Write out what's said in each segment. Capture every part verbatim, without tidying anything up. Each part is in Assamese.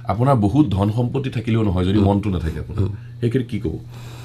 আপোনাৰ বহুত ধন সম্পত্তি থাকিলেও নহয় যদি মনটো নাথাকে আপোনাৰ সেইখিনি কি ক'ব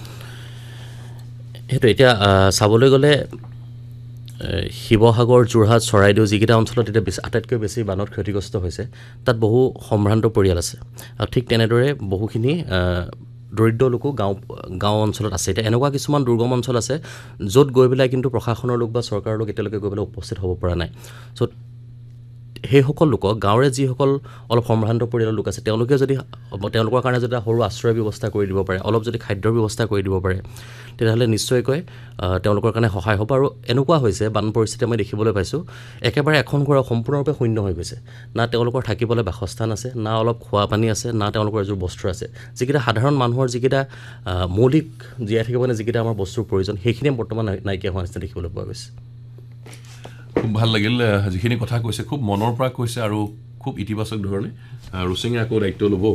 সেইটো এতিয়া চাবলৈ গ'লে শিৱসাগৰ যোৰহাট চৰাইদেউ যিকেইটা অঞ্চলত এতিয়া বেছি আটাইতকৈ বেছি বানত ক্ষতিগ্ৰস্ত হৈছে তাত বহু সম্ভ্ৰান্ত পৰিয়াল আছে আৰু ঠিক তেনেদৰে বহুখিনি দৰিদ্ৰ লোকো গাঁও গাঁও অঞ্চলত আছে এতিয়া এনেকুৱা কিছুমান দুৰ্গম অঞ্চল আছে য'ত গৈ পেলাই কিন্তু প্ৰশাসনৰ লোক বা চৰকাৰৰ লোক এতিয়ালৈকে গৈ পেলাই উপস্থিত হ'ব পৰা নাই চ' সেইসকল লোকক গাঁৱৰে যিসকল অলপ সম্ভ্ৰান্ত পৰিয়ালৰ লোক আছে তেওঁলোকে যদি তেওঁলোকৰ কাৰণে যদি সৰু আশ্ৰয় ব্যৱস্থা কৰি দিব পাৰে অলপ যদি খাদ্যৰ ব্যৱস্থা কৰি দিব পাৰে তেতিয়াহ'লে নিশ্চয়কৈ তেওঁলোকৰ কাৰণে সহায় হ'ব আৰু এনেকুৱা হৈছে বান পৰিস্থিতি আমি দেখিবলৈ পাইছোঁ একেবাৰে এখন ঘৰ সম্পূৰ্ণৰূপে শূন্য হৈ গৈছে না তেওঁলোকৰ থাকিবলৈ বাসস্থান আছে না অলপ খোৱা পানী আছে না তেওঁলোকৰ এযোৰ বস্ত্ৰ আছে যিকেইটা সাধাৰণ মানুহৰ যিকেইটা মৌলিক জীয়াই থাকিব মানে যিকেইটা আমাৰ বস্তুৰ প্ৰয়োজন সেইখিনিয়ে বৰ্তমান নাইকিয়া হোৱা নিচিনা দেখিবলৈ পোৱা গৈছে খুব ভাল লাগিল যিখিনি কথা কৈছে খুব মনৰ পৰা কৈছে আৰু খুব ইতিবাচক ধৰণে ৰুচিঙে আকৌ দায়িত্ব ল'ব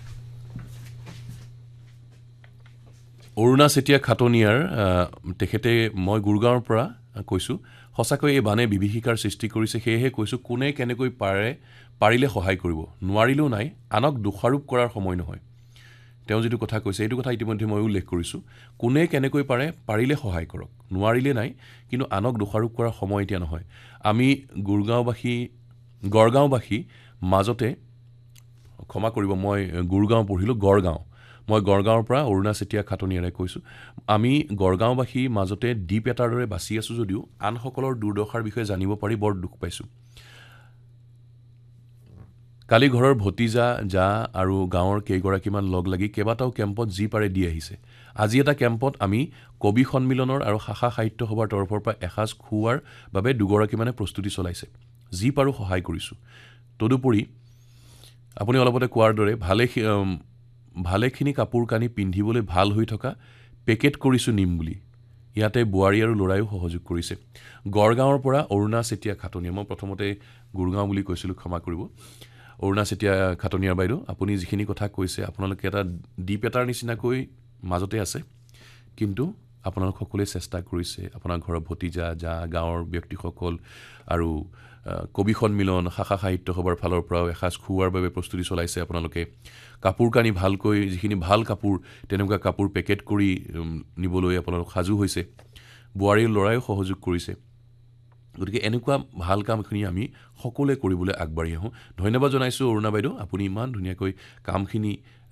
অৰুণা চেতিয়া খাটনিয়াৰ তেখেতে মই গুৰগাঁৱৰ পৰা কৈছোঁ সঁচাকৈ এই বানে বিভীষিকাৰ সৃষ্টি কৰিছে সেয়েহে কৈছোঁ কোনে কেনেকৈ পাৰে পাৰিলে সহায় কৰিব নোৱাৰিলেও নাই আনক দোষাৰোপ কৰাৰ সময় নহয় তেওঁ যিটো কথা কৈছে এইটো কথা ইতিমধ্যে মই উল্লেখ কৰিছোঁ কোনে কেনেকৈ পাৰে পাৰিলে সহায় কৰক নোৱাৰিলে নাই কিন্তু আনক দোষাৰোপ কৰাৰ সময় এতিয়া নহয় আমি গুৰগাঁওবাসী গড়গাঁওবাসী মাজতে ক্ষমা কৰিব মই গুৰগাঁও পঢ়িলোঁ গড়গাঁও মই গড়গাঁৱৰ পৰা অৰুণা চেতিয়া খাটনিয়াৰে কৈছোঁ আমি গড়গাঁওবাসী মাজতে দ্বীপ এটাৰ দৰে বাচি আছোঁ যদিও আনসকলৰ দুৰ্দশাৰ বিষয়ে জানিব পাৰি বৰ দুখ পাইছোঁ কালি ঘৰৰ ভতিজা জা আৰু গাঁৱৰ কেইগৰাকীমান লগ লাগি কেইবাটাও কেম্পত যি পাৰে দি আহিছে আজি এটা কেম্পত আমি কবি সন্মিলনৰ আৰু শাখা সাহিত্য সভাৰ তৰফৰ পৰা এসাঁজ খুওৱাৰ বাবে দুগৰাকীমানে প্ৰস্তুতি চলাইছে যি পাৰোঁ সহায় কৰিছোঁ তদুপৰি আপুনি অলপতে কোৱাৰ দৰে ভালে ভালেখিনি কাপোৰ কানি পিন্ধিবলৈ ভাল হৈ থকা পেকেট কৰিছোঁ নিম বুলি ইয়াতে বোৱাৰী আৰু ল'ৰায়ো সহযোগ কৰিছে গড়গাঁৱৰ পৰা অৰুণা চেতিয়া খাটনিয়া মই প্ৰথমতে গুৰগাঁও বুলি কৈছিলোঁ ক্ষমা কৰিব অৰুণা চেতিয়া খাটনিয়াৰ বাইদেউ আপুনি যিখিনি কথা কৈছে আপোনালোকে এটা দ্বীপ এটাৰ নিচিনাকৈ মাজতে আছে কিন্তু আপোনালোক সকলোৱে চেষ্টা কৰিছে আপোনাৰ ঘৰৰ ভতিজা জা গাঁৱৰ ব্যক্তিসকল আৰু কবি সন্মিলন শাখা সাহিত্য সভাৰ ফালৰ পৰাও এসাঁজ খুওৱাৰ বাবে প্ৰস্তুতি চলাইছে আপোনালোকে কাপোৰ কানি ভালকৈ যিখিনি ভাল কাপোৰ তেনেকুৱা কাপোৰ পেকেট কৰি নিবলৈ আপোনালোক সাজু হৈছে বোৱাৰী ল'ৰায়ো সহযোগ কৰিছে গতিকে এনেকুৱা ভাল কামখিনি আমি সকলোৱে কৰিবলৈ আগবাঢ়ি আহোঁ ধন্যবাদ জনাইছোঁ অৰুণা বাইদেউ আপুনি ইমান ধুনীয়াকৈ কামখিনি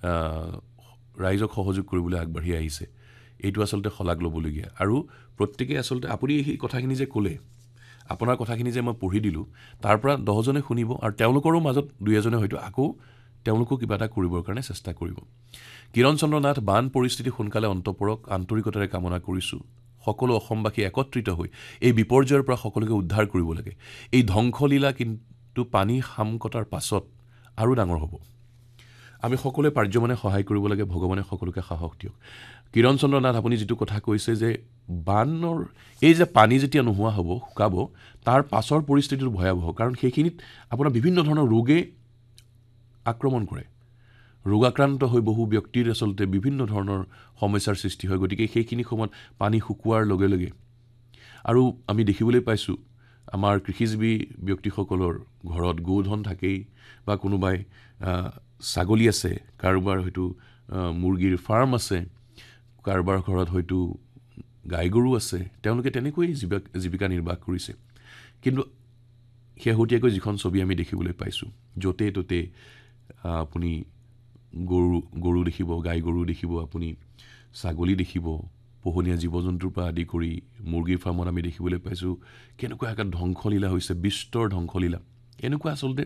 ৰাইজক সহযোগ কৰিবলৈ আগবাঢ়ি আহিছে এইটো আচলতে শলাগ ল'বলগীয়া আৰু প্ৰত্যেকে আচলতে আপুনি এই কথাখিনি যে ক'লে আপোনাৰ কথাখিনি যে মই পঢ়ি দিলোঁ তাৰ পৰা দহজনে শুনিব আৰু তেওঁলোকৰো মাজত দুই এজনে হয়তো আকৌ তেওঁলোকো কিবা এটা কৰিবৰ কাৰণে চেষ্টা কৰিব কিৰণ চন্দ্ৰ নাথ বান পৰিস্থিতি সোনকালে অন্ত পৰক আন্তৰিকতাৰে কামনা কৰিছোঁ সকলো অসমবাসী একত্ৰিত হৈ এই বিপৰ্যয়ৰ পৰা সকলোকে উদ্ধাৰ কৰিব লাগে এই ধ্বংসলীলা কিন্তু পানী হাম কটাৰ পাছত আৰু ডাঙৰ হ'ব আমি সকলোৱে পাৰ্যমানে সহায় কৰিব লাগে ভগৱানে সকলোকে সাহস দিয়ক কিৰণ চন্দ্ৰ নাথ আপুনি যিটো কথা কৈছে যে বানৰ এই যে পানী যেতিয়া নোহোৱা হ'ব শুকাব তাৰ পাছৰ পৰিস্থিতিটো ভয়াৱহ কাৰণ সেইখিনিত আপোনাৰ বিভিন্ন ধৰণৰ ৰোগে আক্ৰমণ কৰে ৰোগাক্ৰান্ত হৈ বহু ব্যক্তিৰ আচলতে বিভিন্ন ধৰণৰ সমস্যাৰ সৃষ্টি হয় গতিকে সেইখিনি সময়ত পানী শুকুৱাৰ লগে লগে আৰু আমি দেখিবলৈ পাইছোঁ আমাৰ কৃষিজীৱী ব্যক্তিসকলৰ ঘৰত গোধন থাকেই বা কোনোবাই ছাগলী আছে কাৰোবাৰ হয়তো মুৰ্গীৰ ফাৰ্ম আছে কাৰোবাৰ ঘৰত হয়তো গাই গৰু আছে তেওঁলোকে তেনেকৈ জীৱিকা নিৰ্বাহ কৰিছে কিন্তু শেহতীয়াকৈ যিখন ছবি আমি দেখিবলৈ পাইছোঁ য'তে ত'তে আপুনি গৰু গৰু দেখিব গাই গৰু দেখিব আপুনি ছাগলী দেখিব পোহনীয়া জীৱ জন্তুৰ পৰা আদি কৰি মুৰ্গীৰ ফাৰ্মত আমি দেখিবলৈ পাইছোঁ কেনেকুৱা এটা ধ্বংসলীলা হৈছে বিস্তৰ ধ্বংসলীলা এনেকুৱা আচলতে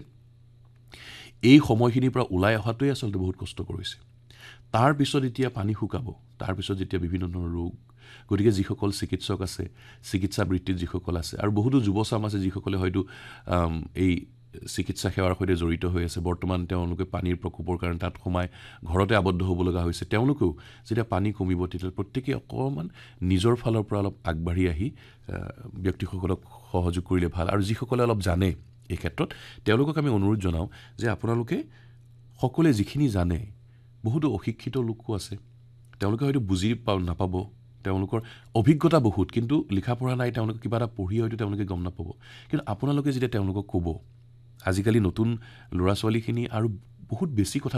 এই সময়খিনিৰ পৰা ওলাই অহাটোৱে আচলতে বহুত কষ্ট কৰিছে তাৰপিছত এতিয়া পানী শুকাব তাৰপিছত যেতিয়া বিভিন্ন ধৰণৰ ৰোগ গতিকে যিসকল চিকিৎসক আছে চিকিৎসা বৃত্তিত যিসকল আছে আৰু বহুতো যুৱচাম আছে যিসকলে হয়তো এই চিকিৎসা সেৱাৰ সৈতে জড়িত হৈ আছে বৰ্তমান তেওঁলোকে পানীৰ প্ৰকোপৰ কাৰণে তাত সোমাই ঘৰতে আবদ্ধ হ'ব লগা হৈছে তেওঁলোকেও যেতিয়া পানী কমিব তেতিয়া প্ৰত্যেকেই অকণমান নিজৰ ফালৰ পৰা অলপ আগবাঢ়ি আহি ব্যক্তিসকলক সহযোগ কৰিলে ভাল আৰু যিসকলে অলপ জানে এই ক্ষেত্ৰত তেওঁলোকক আমি অনুৰোধ জনাওঁ যে আপোনালোকে সকলোৱে যিখিনি জানে বহুতো অশিক্ষিত লোকো আছে তেওঁলোকে হয়তো বুজি পা নাপাব তেওঁলোকৰ অভিজ্ঞতা বহুত কিন্তু লিখা পঢ়া নাই তেওঁলোকে কিবা এটা পঢ়ি হয়তো তেওঁলোকে গম নাপাব কিন্তু আপোনালোকে যেতিয়া তেওঁলোকক ক'ব আজিকালি নতুন ল'ৰা ছোৱালীখিনি আৰু বহুত বেছি কথা